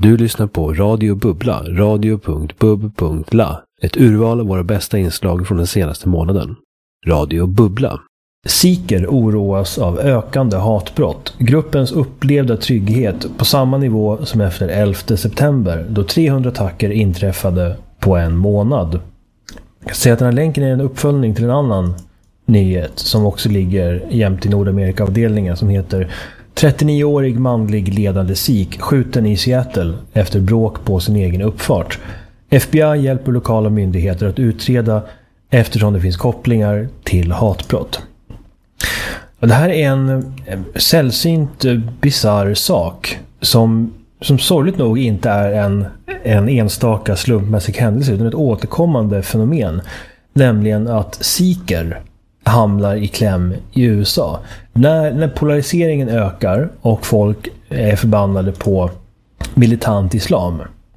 Du lyssnar på Radio Bubbla, radio.bub.la. Ett urval av våra bästa inslag från den senaste månaden. Radio Bubbla. Sikher oroas av ökande hatbrott. Gruppens upplevda trygghet på samma nivå som efter 11 september då 300 attacker inträffade på en månad. Jag kan säga att den här länken är en uppföljning till en annan nyhet som också ligger jämt i Nordamerika-avdelningen som heter 39-årig manlig ledande sikh skjuten i Seattle efter bråk på sin egen uppfart. FBI hjälper lokala myndigheter att utreda eftersom det finns kopplingar till hatbrott. Och det här är en sällsynt bizarr sak som sorgligt nog inte är en enstaka slumpmässig händelse utan ett återkommande fenomen. Nämligen att sikher hamnar i kläm i USA. När polariseringen ökar och folk är förbannade på militant islam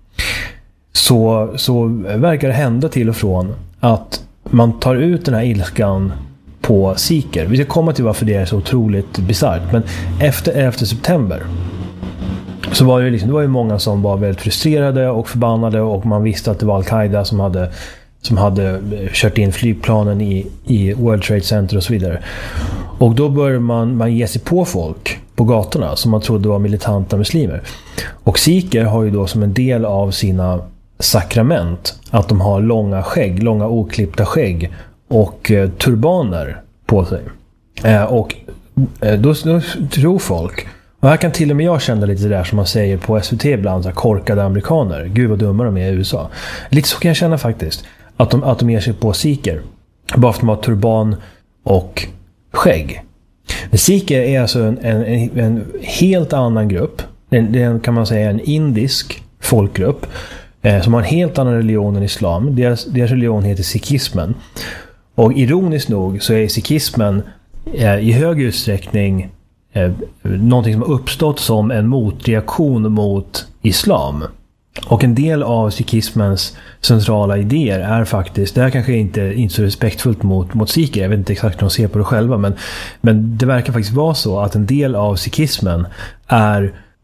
så verkar det hända till och från att man tar ut den här ilskan på sikher. Vi ska komma till varför det är så otroligt bisarrt. Men efter 11 september så var det det var ju många som var väldigt frustrerade och förbannade och man visste att det var Al-Qaida som hade kört in flygplanen i World Trade Center och så vidare. Och då började man ge sig på folk på gatorna som man trodde var militanta muslimer. Och sikher har ju då som en del av sina sakrament att de har långa oklippta skägg och turbaner på sig. Och då tror folk, och här kan till och med jag känna lite där som man säger på SVT ibland, så här korkade amerikaner, gud vad dumma de är i USA. Lite så kan jag känna faktiskt. Att de ger sig på sikher. Bara för att de har turban och skägg. Men sikher är alltså en helt annan grupp. Det kan man säga en indisk folkgrupp. Som har en helt annan religion än islam. Deras religion heter sikhismen. Och ironiskt nog så är sikhismen i hög utsträckning någonting som har uppstått som en motreaktion mot islam. Och en del av sikhismens centrala idéer är faktiskt, det här kanske inte så respektfullt mot sikher, jag vet inte exakt hur de ser på det själva, men det verkar faktiskt vara så att en del av sikhismen är